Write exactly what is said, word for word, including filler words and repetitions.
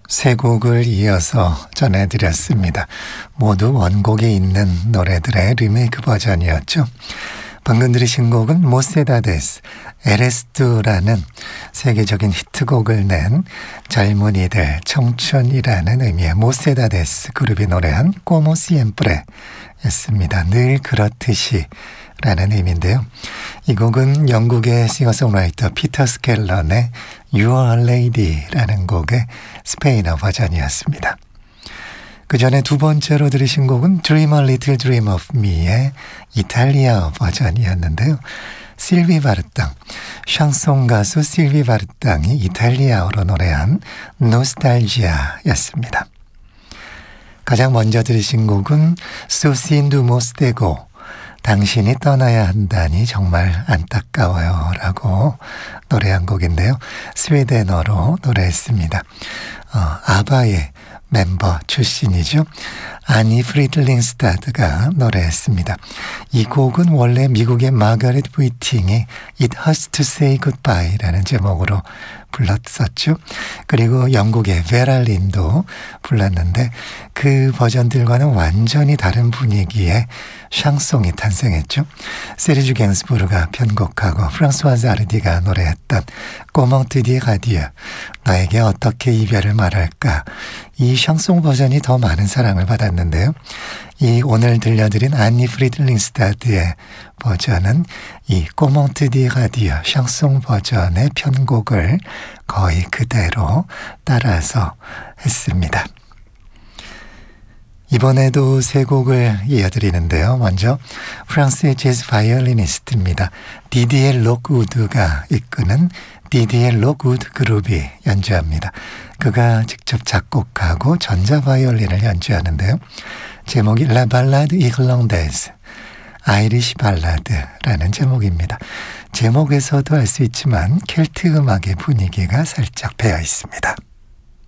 세 곡을 이어서 전해드렸습니다. 모두 원곡에 있는 노래들의 리메이크 버전이었죠. 방금 들으신 곡은 모세다데스, 에레스투라는 세계적인 히트곡을 낸 젊은이들, 청춘이라는 의미의 모세다데스 그룹이 노래한 꼬모 시엠프레 였습니다. 늘 그렇듯이 라는 의미인데요. 이 곡은 영국의 싱어송라이터 피터 스켈런의 You Are Lady라는 곡의 스페인어 버전이었습니다. 그 전에 두 번째로 들으신 곡은 Dream a Little Dream of Me의 이탈리아 버전이었는데요. 실비 바르땅, 샹송 가수 실비 바르땅이 이탈리아어로 노래한 노스탈지아였습니다. 가장 먼저 들으신 곡은 소신 두 모스테고, 당신이 떠나야 한다니 정말 안타까워요 라고 노래한 곡인데요. 스웨덴어로 노래했습니다. 어, 아바의 멤버 출신이죠. 아니 프리들링스타드가 노래했습니다. 이 곡은 원래 미국의 마가렛 위팅이 It Hurts to Say Goodbye라는 제목으로 불렀었죠. 그리고 영국의 베랄린도 불렀는데 그 버전들과는 완전히 다른 분위기의 샹송이 탄생했죠. 세르주 갱스부르가 편곡하고 프랑스와즈 아르디가 노래했던 꼬멍 드디에 가디어, 나에게 어떻게 이별을 말할까, 이 샹송 버전이 더 많은 사랑을 받았는데요. 이 오늘 들려드린 안니 프리들링스타드의 버전은 이 꼬멍 드디에 가디어 샹송 버전의 편곡을 거의 그대로 따라서 했습니다. 이번에도 세 곡을 이어드리는데요. 먼저 프랑스의 재즈 바이올리니스트입니다. 디디에 록우드가 이끄는 디디에 록우드 그룹이 연주합니다. 그가 직접 작곡하고 전자바이올린을 연주하는데요. 제목이 라 발라드 이글랑데즈, 아이리시 발라드라는 제목입니다. 제목에서도 알 수 있지만 켈트 음악의 분위기가 살짝 배어 있습니다.